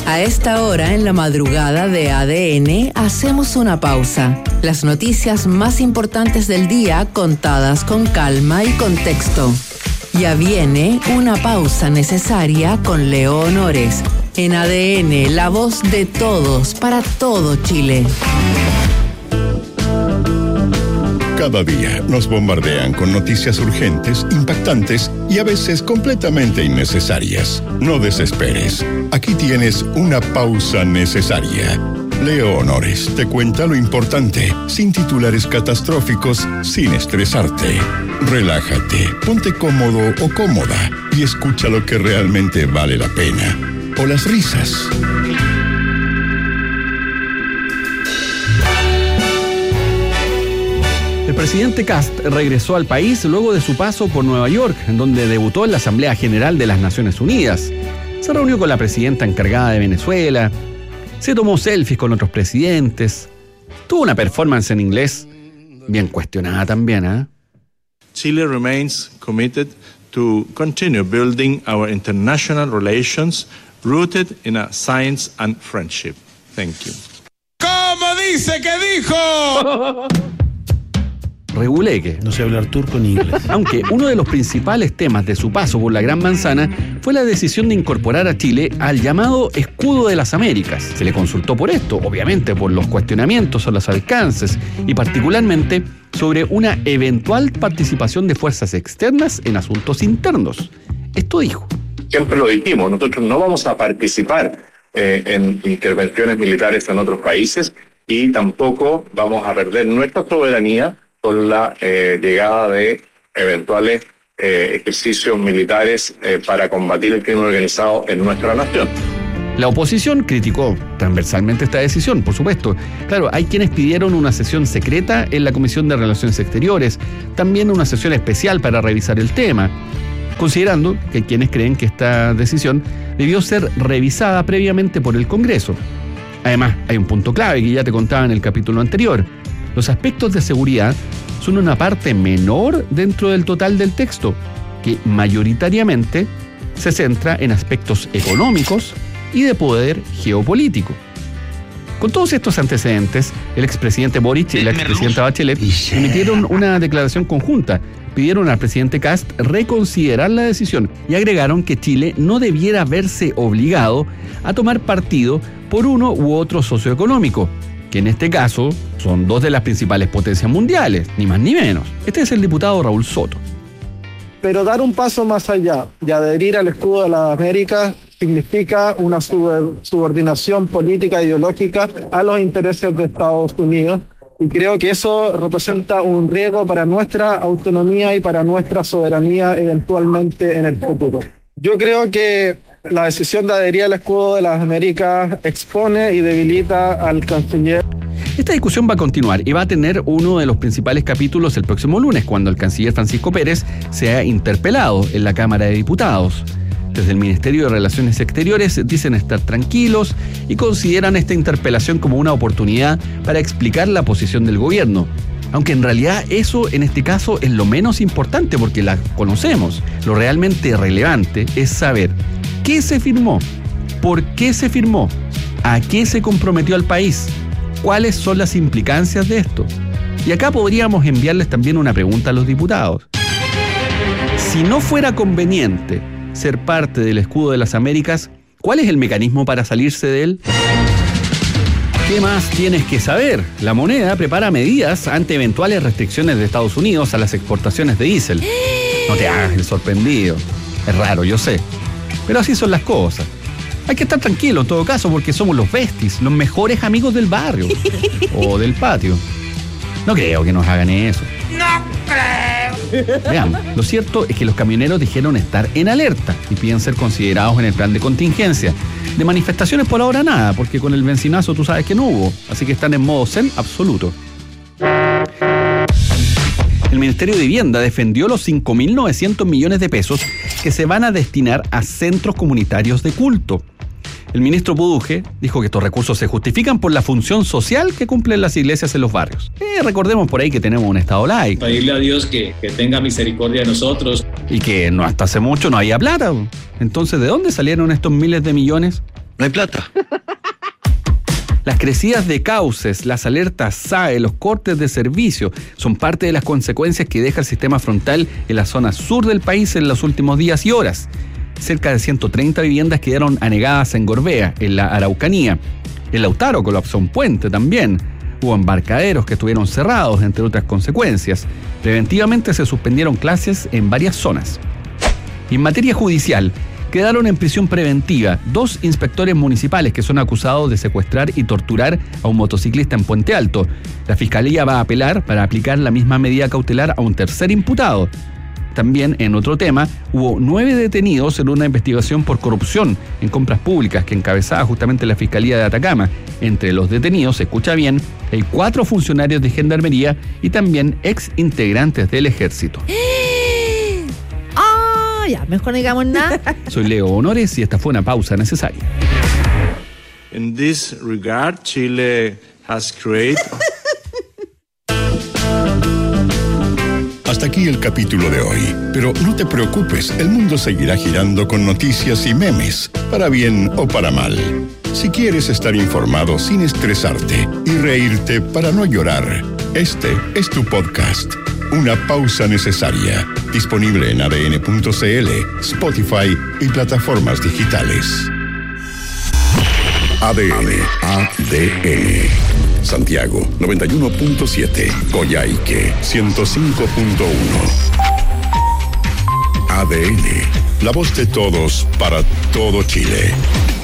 A esta hora, en la madrugada de ADN, hacemos una pausa. Las noticias más importantes del día contadas con calma y contexto. Ya viene una pausa necesaria con Leo Honores. En ADN, la voz de todos para todo Chile. Cada día nos bombardean con noticias urgentes, impactantes y a veces completamente innecesarias. No desesperes. Aquí tienes una pausa necesaria. Leo Honores te cuenta lo importante, sin titulares catastróficos, sin estresarte. Relájate, ponte cómodo o cómoda y escucha lo que realmente vale la pena. O las risas. El presidente Kast regresó al país luego de su paso por Nueva York, en donde debutó en la Asamblea General de las Naciones Unidas. Se reunió con la presidenta encargada de Venezuela, se tomó selfies con otros presidentes, tuvo una performance en inglés bien cuestionada también, ¿eh? Chile remains committed to continue building our international relations rooted in a science and friendship. Thank you. ¿Cómo dice que dijo? Reguleque. No sé hablar turco ni inglés. Aunque uno de los principales temas de su paso por la Gran Manzana fue la decisión de incorporar a Chile al llamado Escudo de las Américas. Se le consultó por esto, obviamente por los cuestionamientos sobre los alcances y particularmente sobre una eventual participación de fuerzas externas en asuntos internos. Esto dijo. Siempre lo dijimos, nosotros no vamos a participar en intervenciones militares en otros países y tampoco vamos a perder nuestra soberanía con la llegada de eventuales ejercicios militares para combatir el crimen organizado en nuestra nación. La oposición criticó transversalmente esta decisión, por supuesto. Claro, hay quienes pidieron una sesión secreta en la Comisión de Relaciones Exteriores, también una sesión especial para revisar el tema, considerando que hay quienes creen que esta decisión debió ser revisada previamente por el Congreso. Además, hay un punto clave que ya te contaba en el capítulo anterior. Los aspectos de seguridad son una parte menor dentro del total del texto, que mayoritariamente se centra en aspectos económicos y de poder geopolítico. Con todos estos antecedentes, el expresidente Boric y la expresidenta Bachelet emitieron una declaración conjunta, pidieron al presidente Kast reconsiderar la decisión y agregaron que Chile no debiera verse obligado a tomar partido por uno u otro socio económico, que en este caso son dos de las principales potencias mundiales, ni más ni menos. Este es el diputado Raúl Soto. Pero dar un paso más allá y adherir al Escudo de las Américas significa una subordinación política e ideológica a los intereses de Estados Unidos. Y creo que eso representa un riesgo para nuestra autonomía y para nuestra soberanía eventualmente en el futuro. Yo creo que la decisión de adherir al Escudo de las Américas expone y debilita al canciller. Esta discusión va a continuar y va a tener uno de los principales capítulos el próximo lunes, cuando el canciller Francisco Pérez sea interpelado en la Cámara de Diputados. Desde el Ministerio de Relaciones Exteriores dicen estar tranquilos y consideran esta interpelación como una oportunidad para explicar la posición del gobierno. Aunque en realidad eso en este caso es lo menos importante porque la conocemos. Lo realmente relevante es saber qué se firmó, por qué se firmó, a qué se comprometió al país, cuáles son las implicancias de esto. Y acá podríamos enviarles también una pregunta a los diputados. Si no fuera conveniente ser parte del Escudo de las Américas, ¿cuál es el mecanismo para salirse de él? ¿Qué más tienes que saber? La moneda prepara medidas ante eventuales restricciones de Estados Unidos a las exportaciones de diésel. No te hagas el sorprendido. Es raro, yo sé. Pero así son las cosas. Hay que estar tranquilo en todo caso porque somos los besties, los mejores amigos del barrio. O del patio. No creo que nos hagan eso. ¡No creo! Veamos, lo cierto es que los camioneros dijeron estar en alerta y piden ser considerados en el plan de contingencia. De manifestaciones por ahora nada, porque con el benzinazo tú sabes que no hubo, así que están en modo zen absoluto. El Ministerio de Vivienda defendió los 5.900 millones de pesos que se van a destinar a centros comunitarios de culto. El ministro Buduje dijo que estos recursos se justifican por la función social que cumplen las iglesias en los barrios. Recordemos por ahí que tenemos un estado laico. Pedirle a Dios que tenga misericordia de nosotros. Y que no hasta hace mucho no había plata. Entonces, ¿de dónde salieron estos miles de millones? No hay plata. Las crecidas de cauces, las alertas SAE, los cortes de servicio son parte de las consecuencias que deja el sistema frontal en la zona sur del país en los últimos días y horas. Cerca de 130 viviendas quedaron anegadas en Gorbea, en la Araucanía. En Lautaro colapsó un puente también. Hubo embarcaderos que estuvieron cerrados, entre otras consecuencias. Preventivamente se suspendieron clases en varias zonas. Y en materia judicial, quedaron en prisión preventiva 2 inspectores municipales que son acusados de secuestrar y torturar a un motociclista en Puente Alto. La Fiscalía va a apelar para aplicar la misma medida cautelar a un tercer imputado. También, en otro tema, hubo 9 detenidos en una investigación por corrupción en compras públicas que encabezaba justamente la Fiscalía de Atacama. Entre los detenidos, se escucha bien, hay 4 funcionarios de Gendarmería y también ex integrantes del Ejército. Ya, mejor no digamos nada. Soy Leo Honores y esta fue una pausa necesaria. In this regard, Chile has created... Hasta aquí el capítulo de hoy, pero no te preocupes, el mundo seguirá girando con noticias y memes, para bien o para mal. Si quieres estar informado sin estresarte y reírte para no llorar, este es tu podcast. Una pausa necesaria. Disponible en adn.cl, Spotify y plataformas digitales. ADN. Santiago 91.7. Coyhaique 105.1. ADN. La voz de todos para todo Chile.